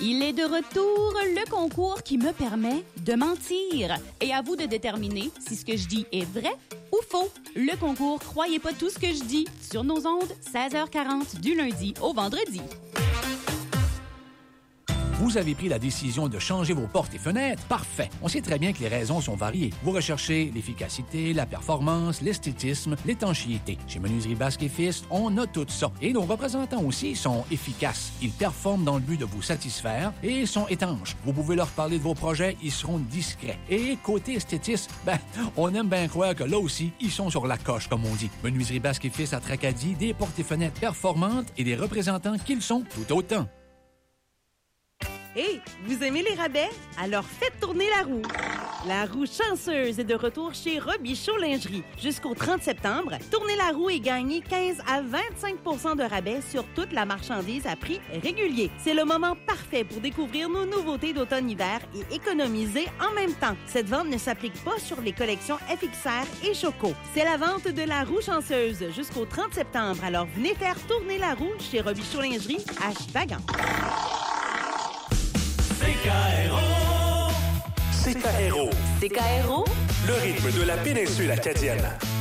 Il est de retour, le concours qui me permet de mentir. Et à vous de déterminer si ce que je dis est vrai ou faux. Le concours Croyez pas tout ce que je dis sur nos ondes, 16h40 du lundi au vendredi. Vous avez pris la décision de changer vos portes et fenêtres? Parfait. On sait très bien que les raisons sont variées. Vous recherchez l'efficacité, la performance, l'esthétisme, l'étanchéité. Chez Menuiserie Basque et Fils, on a tout ça. Et nos représentants aussi sont efficaces. Ils performent dans le but de vous satisfaire et sont étanches. Vous pouvez leur parler de vos projets, ils seront discrets. Et côté esthétisme, on aime bien croire que là aussi, ils sont sur la coche, comme on dit. Menuiserie Basque et Fils à Tracadie, des portes et fenêtres performantes et des représentants qu'ils sont tout autant. Hey, vous aimez les rabais? Alors faites tourner la roue! La roue chanceuse est de retour chez Robichaud Lingerie. Jusqu'au 30 septembre, tournez la roue et gagnez 15 à 25 % de rabais sur toute la marchandise à prix régulier. C'est le moment parfait pour découvrir nos nouveautés d'automne-hiver et économiser en même temps. Cette vente ne s'applique pas sur les collections FXR et Choco. C'est la vente de la roue chanceuse jusqu'au 30 septembre. Alors venez faire tourner la roue chez Robichaud Lingerie à Chipagan. CKRO. CKRO. Le rythme de la péninsule acadienne.